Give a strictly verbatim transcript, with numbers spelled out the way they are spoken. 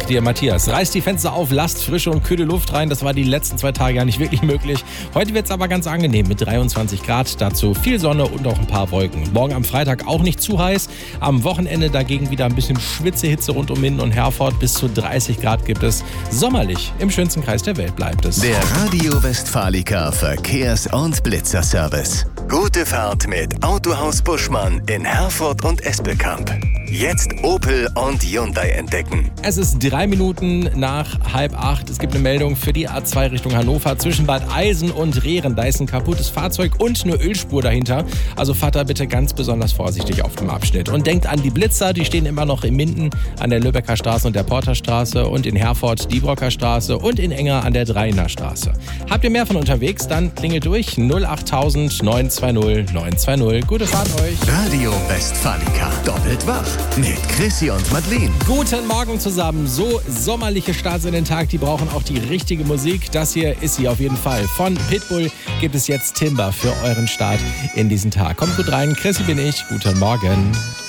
sagt dir Matthias. Reißt die Fenster auf, lasst frische und kühle Luft rein. Das war die letzten zwei Tage ja nicht wirklich möglich. Heute wird es aber ganz angenehm mit dreiundzwanzig Grad. Dazu viel Sonne und auch ein paar Wolken. Morgen am Freitag auch nicht zu heiß. Am Wochenende dagegen wieder ein bisschen Schwitzehitze rund um Minden und Herford. Bis zu dreißig Grad gibt es. Sommerlich im schönsten Kreis der Welt bleibt es. Der Radio Westfalica Verkehrs- und Blitzerservice. Gute Fahrt mit Autohaus Buschmann in Herford und Espelkamp. Jetzt Opel und Hyundai entdecken. Es ist drei Minuten nach halb acht. Es gibt eine Meldung für die A zwei Richtung Hannover zwischen Bad Eisen und Rehren. Da ist ein kaputtes Fahrzeug und eine Ölspur dahinter. Also fahrt da bitte ganz besonders vorsichtig auf dem Abschnitt. Und denkt an die Blitzer, die stehen immer noch in Minden an der Lübecker Straße und der Porterstraße und in Herford die Brocker Straße und in Enger an der Dreiner Straße. Habt ihr mehr von unterwegs? Dann klingelt durch null achttausend neun zwei null neun zwei null. Gute Fahrt euch. Radio Westfalica. Doppelt wach. Mit Chrissy und Madeleine. Guten Morgen zusammen. So sommerliche Starts in den Tag, die brauchen auch die richtige Musik. Das hier ist sie auf jeden Fall. Von Pitbull gibt es jetzt Timber für euren Start in diesen Tag. Kommt gut rein. Chrissy bin ich. Guten Morgen.